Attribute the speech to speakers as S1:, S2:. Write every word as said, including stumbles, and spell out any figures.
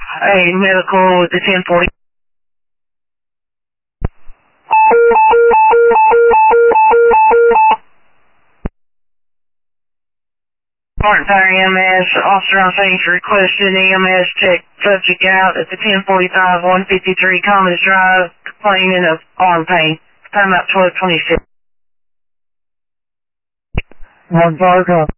S1: Hey, medical at the ten forty. Martin Fire E M S, Officer on scene requested E M S check subject out at the ten forty-five, one fifty-three Commons Drive, complaining of arm pain. Time out twelve twenty-six.
S2: One Fire,